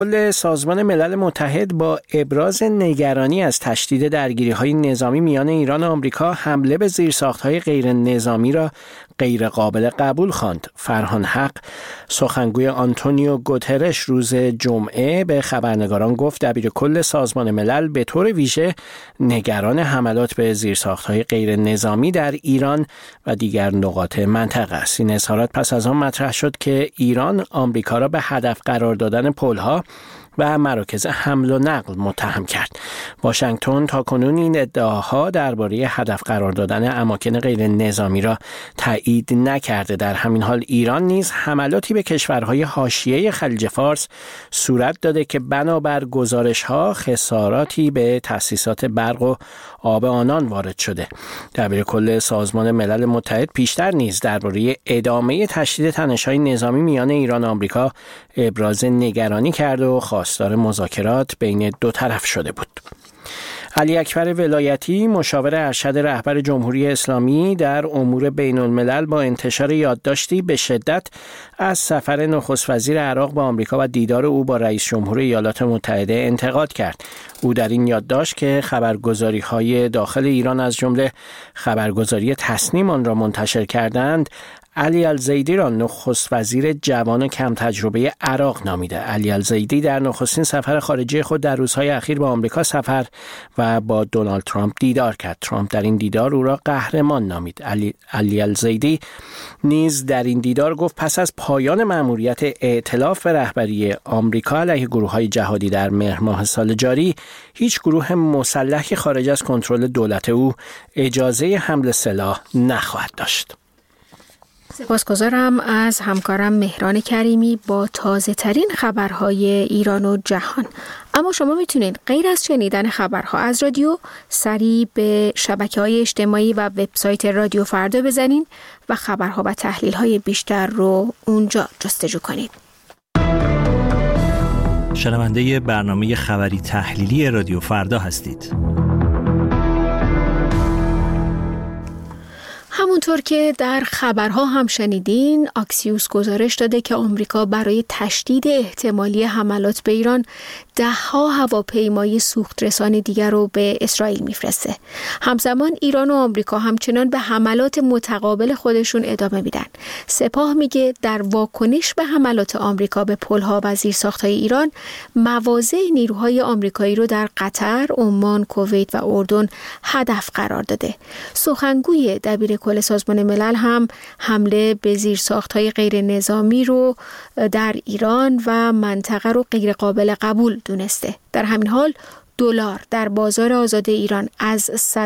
کل سازمان ملل متحد با ابراز نگرانی از تشدید درگیری‌های نظامی میان ایران و آمریکا حمله به زیرساخت‌های غیر نظامی را غیر قابل قبول خواند. فرهان حق سخنگوی آنتونیو گوترش روز جمعه به خبرنگاران گفت دبیرکل سازمان ملل به طور ویژه نگران حملات به زیرساخت‌های غیر نظامی در ایران و دیگر نقاط منطقه است. این اظهارات پس از آن مطرح شد که ایران آمریکا را به هدف قرار دادن پل‌ها و مراکز حمل و نقل متهم کرد. واشنگتن تاکنون این ادعاها درباره هدف قرار دادن اماکن غیر نظامی را تایید نکرده. در همین حال ایران نیز حملاتی به کشورهای حاشیه خلیج فارس صورت داده که بنابر گزارش‌ها خساراتی به تأسیسات برق و آب آنان وارد شده. دبیرکل سازمان ملل متحد پیشتر نیز درباره ادامه تشدید تنش‌های نظامی میان ایران و آمریکا ابراز نگرانی کرد و خواستار مذاکرات بین دو طرف شده بود. علی اکبر ولایتی مشاور ارشد رهبر جمهوری اسلامی در امور بین الملل با انتشار یادداشتی به شدت از سفر نخست وزیر عراق به آمریکا و دیدار او با رئیس جمهور ایالات متحده انتقاد کرد. او در این یادداشت که خبرگزاری‌های داخل ایران از جمله خبرگزاری تصنیم آن را منتشر کردند، علی الزیدی را نخست وزیر جوان کم تجربه عراق نامیده. علی الزیدی در نخستین سفر خارجی خود در روزهای اخیر به آمریکا سفر و با دونالد ترامپ دیدار کرد. ترامپ در این دیدار او را قهرمان نامید. علی الزیدی نیز در این دیدار گفت پس از پایان مأموریت ائتلاف به رهبری آمریکا علیه گروه‌های جهادی در مهر ماه سال جاری، هیچ گروه مسلحی خارج از کنترل دولت او اجازه حمل سلاح نخواهد داشت. سپاسگزارم از همکارم مهران کریمی با تازه ترین خبرهای ایران و جهان. اما شما میتونید غیر از شنیدن خبرها از رادیو سری به شبکه‌های اجتماعی و وبسایت رادیو فردا بزنین و خبرها و تحلیل‌های بیشتر رو اونجا جستجو کنید. شنونده برنامه خبری تحلیلی رادیو فردا هستید. همونطور که در خبرها هم شنیدین، آکسیوس گزارش داده که آمریکا برای تشدید احتمالی حملات به ایران 10 هواپیمای سوخت رسان دیگر رو به اسرائیل میفرسته. همزمان ایران و آمریکا همچنان به حملات متقابل خودشون ادامه میدن. سپاه میگه در واکنش به حملات آمریکا به پل‌ها و زیرساخت‌های ایران، مواضع نیروهای آمریکایی رو در قطر، عمان، کویت و اردن هدف قرار داده. سخنگوی دبیرکل سازمان ملل هم حمله به زیرساخت‌های غیر نظامی رو در ایران و منطقه رو غیر قابل قبول دونسته. در همین حال دلار در بازار آزاد ایران از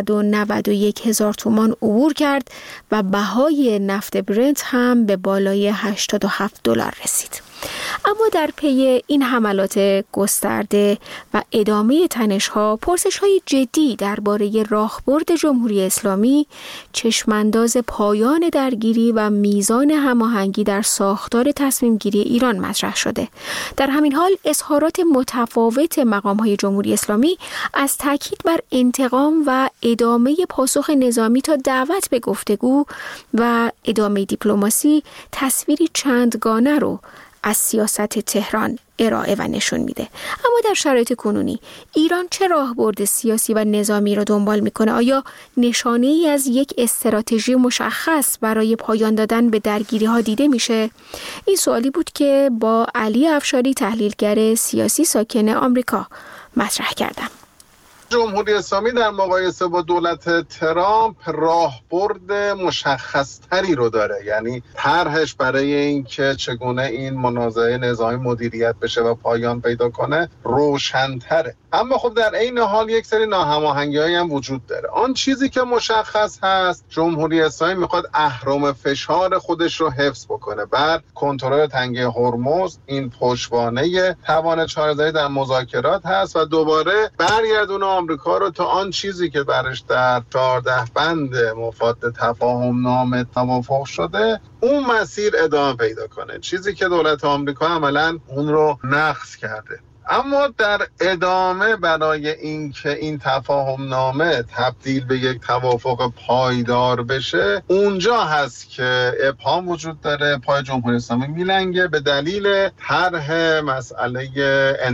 191,000 تومان عبور کرد و بهای نفت برنت هم به بالای $87 رسید. اما در پی این حملات گسترده و ادامه تنش‌ها، پرسش‌های جدی درباره راهبرد جمهوری اسلامی، چشمانداز پایان درگیری و میزان هماهنگی در ساختار تصمیم‌گیری ایران مطرح شده. در همین حال اظهارات متفاوت مقام‌های جمهوری اسلامی از تاکید بر انتقام و ادامه پاسخ نظامی تا دعوت به گفتگو و ادامه دیپلماسی تصویری چندگانه رو از سیاست تهران ارائه و نشون میده. اما در شرایط کنونی ایران چه راهبرد سیاسی و نظامی را دنبال میکنه؟ آیا نشانه ای از یک استراتژی مشخص برای پایان دادن به درگیری ها دیده میشه؟ این سوالی بود که با علی افشاری، تحلیلگر سیاسی ساکن آمریکا، مطرح کردم. جمهوری اسلامی در مقایسه با دولت ترامپ راهبرد مشخص‌تری رو داره، یعنی طرحش برای اینکه چگونه این منازعه نظامی مدیریت بشه و پایان پیدا کنه روشن‌تره. اما خب در عین حال یک سری ناهماهنگی‌هایی هم وجود داره. آن چیزی که مشخص هست، جمهوری اسلامی میخواد اهرم فشار خودش رو حفظ بکنه بر کنترل تنگه هرمز. این پشتوانه توان چاره‌زنی در مذاکرات هست و دوباره برگردونه آمریکا رو تا آن چیزی که برش در 14 بند مفاد تفاهم نامه توافق شده اون مسیر ادامه پیدا کنه، چیزی که دولت آمریکا عملاً اون رو نقض کرده. اما در ادامه برای اینکه این تفاهم نامه تبدیل به یک توافق پایدار بشه، اونجا هست که ابهام وجود داره، پای جمهوری اسلامی میلنگه به دلیل طرح مسئله